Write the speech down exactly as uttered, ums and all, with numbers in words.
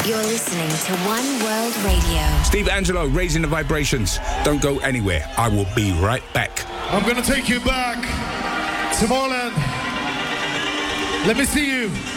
You're listening to One World Radio. Steve Angelo, raising the vibrations. Don't go anywhere. I will be right back. I'm going to take you back to Moreland. Let me see you.